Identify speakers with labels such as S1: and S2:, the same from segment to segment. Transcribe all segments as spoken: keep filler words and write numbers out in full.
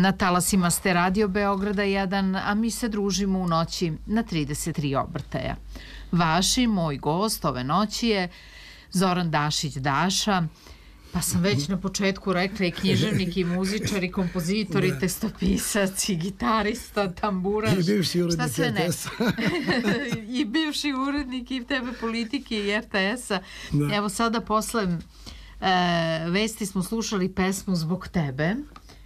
S1: Na talasima ste Radio Beograda jedan, a mi se družimo u noći na trideset tri obrtaja. Vaš i moj gost ove noći je Zoran Dašić Daša, pa sam već na početku rekla i književnik i muzičar i kompozitor i tekstopisac i gitarista, tamburaš.
S2: I bivši urednik R T S-a.
S1: I bivši urednik i tebe politike i R T S-a. Evo sada posle e, vesti smo slušali pesmu Zbog tebe.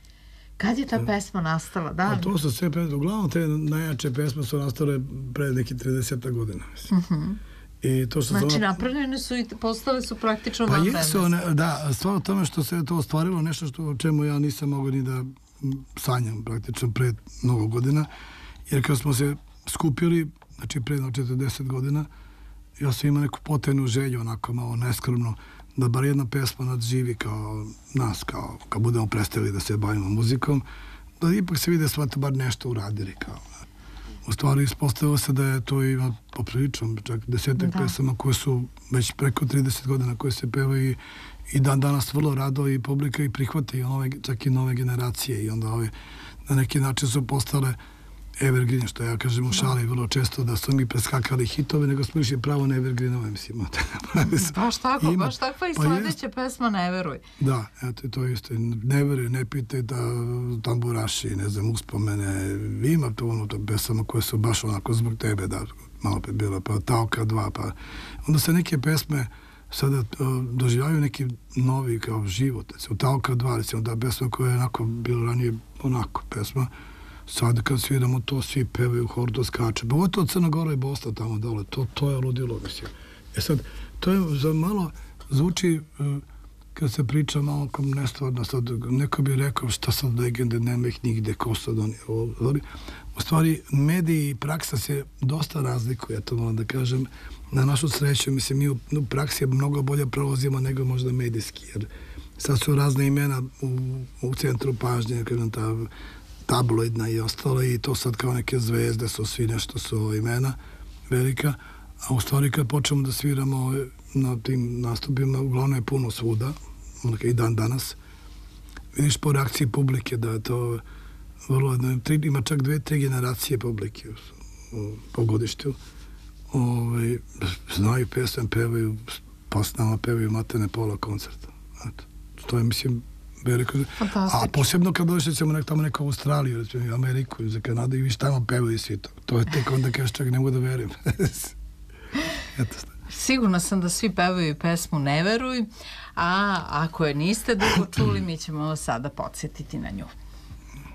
S1: Kad je ta pesma nastala? Da?
S2: A to su sve pesme, uglavnom te najjače pesme su nastale pre nekih trideset godina. Mislim.
S1: Uh-huh.
S2: I to što
S1: znači
S2: zove...
S1: napravljene su i postale su praktično
S2: pa
S1: van
S2: jesu, one, da, stvar o tome što se to ostvarilo nešto što, o čemu ja nisam mogao ni da sanjam praktično pre mnogo godina, jer kad smo se skupili, znači pre četrdeset godina, ja sam imao neku potajnu želju, onako malo neskromno, da bar jedna pesma nadživi kao nas, kao kad budemo prestali da se bavimo muzikom, da ipak se vide sva to bar nešto uradili kao. U stvari ispostavilo se da je to ima poprilično, čak desetak da. pesama koje su već preko trideset godina koje se pevaju i, i dan danas vrlo rado i publika i prihvate i nove, čak i nove generacije i onda ove na neki način su postale evergreen, što ja kažem u šali vrlo često da su mi preskakali hitove, nego smo išli pravo na evergreenove, mislim.
S1: Baš tako, ima, baš takva i pa sledeća jest, pesma Ne veruj.
S2: Da, eto, to je isto. Ne veruj, ne pitaj da tamburaši, ne znam, uspomene. Ima to ono, to pesama koje su baš onako Zbog tebe, da, malo pe bilo, pa Taoka dva, pa onda se neke pesme sada uh, doživljaju neki novi kao život. U Taoka dva, recimo, da pesma koja je onako bilo ranije onako pesma, sad kad sviramo to, svi pevaju, hordo skače. Pogotovo Crna Gora i Bosna tamo dole, to, to je ludilo, mislim. E sad, to je za malo zvuči, kad se priča malo kom nestvarno, sad neko bi rekao šta sad legende, nema ih nigde, ko sad oni, ali u stvari mediji i praksa se dosta razlikuje, ja to moram da kažem, na našu sreću, mislim, mi u, u praksi mnogo bolje prolazimo nego možda medijski, jer sad su razne imena u, u centru pažnje, kažem, ta tabloidna i ostalo i to sad kao neke zvezde su svi nešto su imena velika, a u stvari kad počnemo da sviramo na tim nastupima, uglavnom je puno svuda i dan danas vidiš po reakciji publike da je to vrlo, tri, ima čak dve, tri generacije publike u, po godištu Ove, znaju pesem, pevaju pa s nama pevaju matene pola koncerta. Eto. To je, mislim, veliko. A posebno kad dođeš recimo nek, tamo neko u Australiju, recimo Ameriku, za Kanadu i viš tamo pevaju svi to. To je tek onda kažeš čak ne mogu da verujem. Eto.
S1: Sigurno sam da svi pevaju pesmu Ne veruj, a ako je niste dugo čuli, mi ćemo sada podsjetiti na nju.